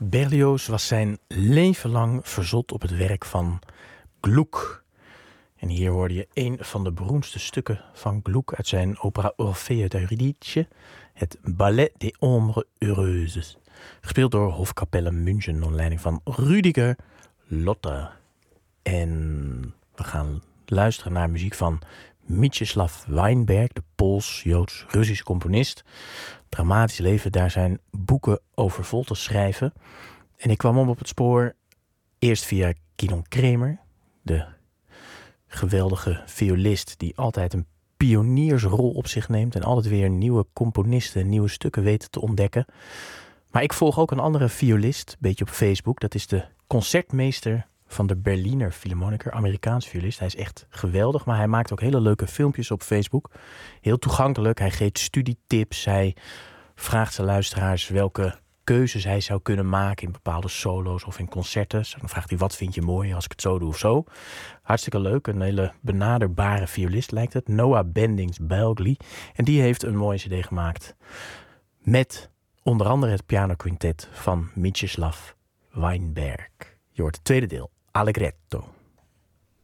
Berlioz was zijn leven lang verzot op het werk van Gluck. En hier hoorde je een van de beroemdste stukken van Gluck uit zijn opera Orphée d'Eurydice, het Ballet des Ombres Heureuses, gespeeld door Hofkapelle München onder leiding van Rüdiger Lotter. En we gaan luisteren naar muziek van Mieczysław Weinberg, de Pools-Joods-Russische componist. Dramatisch leven, daar zijn boeken over vol te schrijven. En ik kwam op het spoor eerst via Gidon Kremer, de geweldige violist die altijd een pioniersrol op zich neemt en altijd weer nieuwe componisten en nieuwe stukken weet te ontdekken. Maar ik volg ook een andere violist, een beetje op Facebook. Dat is de concertmeester van de Berliner Philharmoniker, Amerikaans violist. Hij is echt geweldig, maar hij maakt ook hele leuke filmpjes op Facebook. Heel toegankelijk, hij geeft studietips, hij vraagt zijn luisteraars welke keuzes hij zou kunnen maken in bepaalde solo's of in concerten. Dan vraagt hij, wat vind je mooi als ik het zo doe of zo. Hartstikke leuk, een hele benaderbare violist lijkt het. Noah Bendix-Belgli. En die heeft een mooie cd gemaakt met onder andere het pianoquintet van Mieczysław Weinberg. Je hoort het tweede deel, Allegretto.